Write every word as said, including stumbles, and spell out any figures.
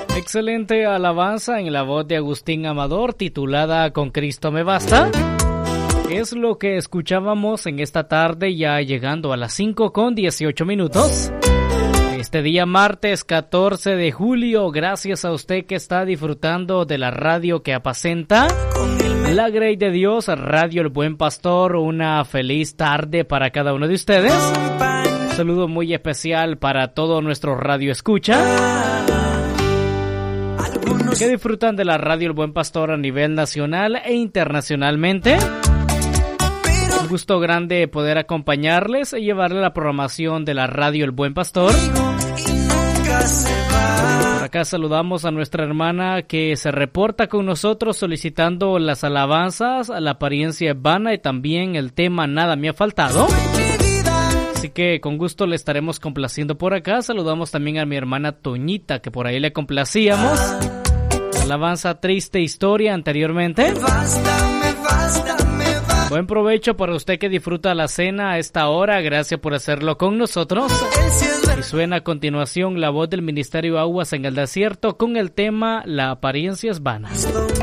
Excelente alabanza en la voz de Agustín Amador, titulada Con Cristo me basta. Es lo que escuchábamos en esta tarde, ya llegando a las cinco con dieciocho minutos. Este día martes catorce de julio, gracias a usted que está disfrutando de la radio que apacenta. La Grey de Dios, Radio El Buen Pastor, una feliz tarde para cada uno de ustedes. Un saludo muy especial para todo nuestro radio escucha que disfrutan de la Radio El Buen Pastor a nivel nacional e internacionalmente. Un gusto grande poder acompañarles y llevarle la programación de la Radio El Buen Pastor. Por acá saludamos a nuestra hermana que se reporta con nosotros solicitando las alabanzas, la apariencia es vana y también el tema Nada me ha faltado. Así que con gusto le estaremos complaciendo por acá. Saludamos también a mi hermana Toñita, que por ahí le complacíamos. Alabanza Triste Historia anteriormente. Buen provecho para usted que disfruta la cena a esta hora. Gracias por hacerlo con nosotros. Y suena a continuación la voz del Ministerio Aguas en el Desierto con el tema La apariencia es vana.